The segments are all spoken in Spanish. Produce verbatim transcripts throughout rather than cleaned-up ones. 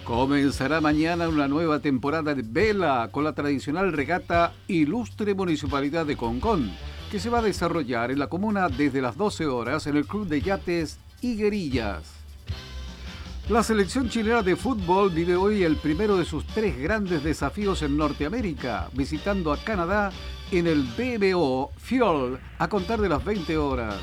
Comenzará mañana una nueva temporada de vela con la tradicional regata Ilustre Municipalidad de Concón, que se va a desarrollar en la comuna desde las doce horas en el Club de Yates Higuerillas. La selección chilena de fútbol vive hoy el primero de sus tres grandes desafíos en Norteamérica, visitando a Canadá en el B M O Fuel a contar de las veinte horas.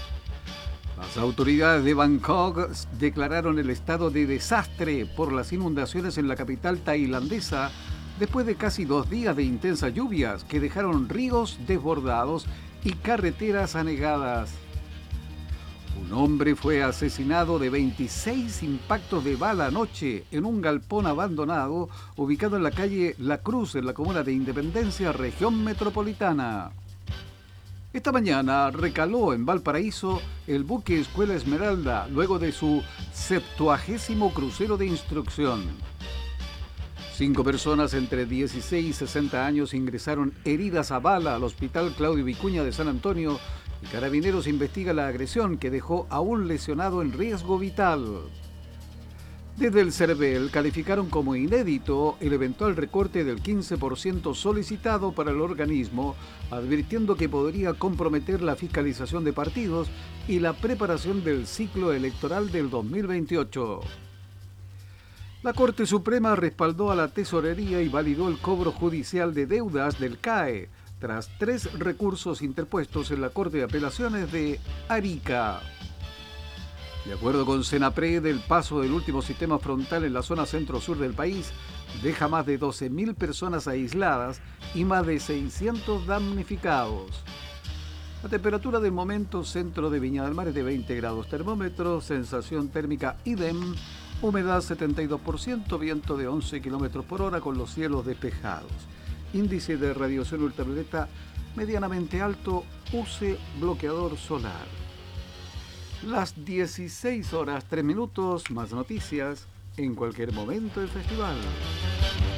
Las autoridades de Bangkok declararon el estado de desastre por las inundaciones en la capital tailandesa después de casi dos días de intensas lluvias que dejaron ríos desbordados y carreteras anegadas. Un hombre fue asesinado de veintiséis impactos de bala anoche en un galpón abandonado ubicado en la calle La Cruz, en la comuna de Independencia, región metropolitana. Esta mañana recaló en Valparaíso el buque Escuela Esmeralda luego de su septuagésimo crucero de instrucción. Cinco personas entre dieciséis y sesenta años ingresaron heridas a bala al Hospital Claudio Vicuña de San Antonio y Carabineros investiga la agresión que dejó a un lesionado en riesgo vital. Desde el CERVEL calificaron como inédito el eventual recorte del quince por ciento solicitado para el organismo, advirtiendo que podría comprometer la fiscalización de partidos y la preparación del ciclo electoral del dos mil veintiocho. La Corte Suprema respaldó a la Tesorería y validó el cobro judicial de deudas del C A E, tras tres recursos interpuestos en la Corte de Apelaciones de Arica. De acuerdo con Senapred, el paso del último sistema frontal en la zona centro-sur del país deja más de doce mil personas aisladas y más de seiscientos damnificados. La temperatura del momento centro de Viña del Mar es de veinte grados termómetros, sensación térmica idem, humedad setenta y dos por ciento, viento de once kilómetros por hora con los cielos despejados. Índice de radiación ultravioleta medianamente alto, use bloqueador solar. Las dieciséis horas tres minutos, más noticias en cualquier momento del festival.